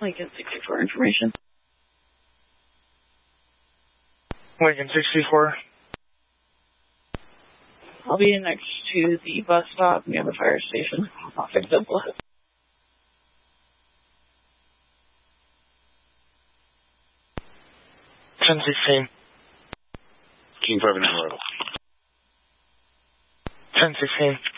Lincoln 64 information. Lincoln 64. I'll be next to the bus stop near the fire station. I'll fix up. 1016. King 5 and 11. 1016.